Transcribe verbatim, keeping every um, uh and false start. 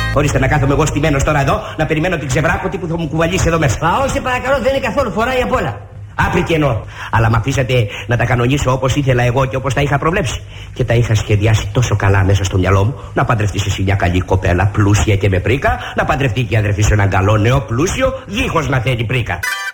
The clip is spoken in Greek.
Ορίστε να κάθομαι εγώ στημένος τώρα εδώ, να περιμένω την ξεβράκωτη που θα μου κουβαλήσει εδώ μέσα. Α, όχι παρακαλώ, δεν είναι καθόλου, φοράει απ' όλα. Άπρη και εννοώ. Αλλά μ' αφήσατε να τα κανονίσω όπως ήθελα εγώ και όπως τα είχα προβλέψει. Και τα είχα σχεδιάσει τόσο καλά μέσα στο μυαλό μου. Να παντρευτείς εσύ μια καλή κοπέλα, πλούσια και με πρίκα. Να παντρευτεί και η αδερφή σου έναν καλό νέο πλούσιο, δίχως να θέλει πρίκα.